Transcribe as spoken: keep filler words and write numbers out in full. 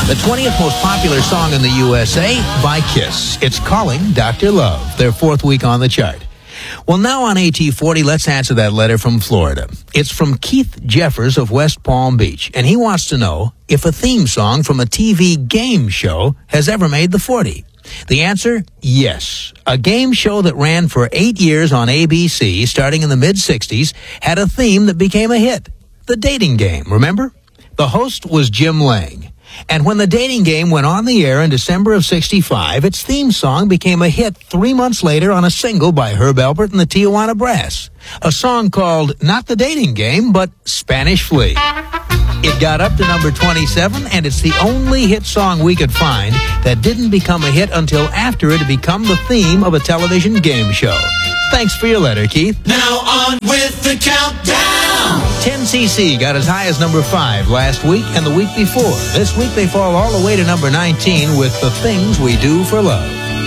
The twentieth most popular song in the U S A by Kiss. It's Calling Doctor Love, their fourth week on the chart. Well, now on A T forty, let's answer that letter from Florida. It's from Keith Jeffers of West Palm Beach, and he wants to know if a theme song from a T V game show has ever made the forty. The answer, yes. A game show that ran for eight years on A B C, starting in the mid-sixties, had a theme that became a hit. The Dating Game, remember? The host was Jim Lang. And when The Dating Game went on the air in December of sixty-five, its theme song became a hit three months later on a single by Herb Alpert and the Tijuana Brass. A song called not The Dating Game, but Spanish Flea. It got up to number twenty-seven, and it's the only hit song we could find that didn't become a hit until after it had become the theme of a television game show. Thanks for your letter, Keith. Now on with the countdown. ten C C got as high as number five last week and the week before. This week they fall all the way to number nineteen with The Things We Do for Love.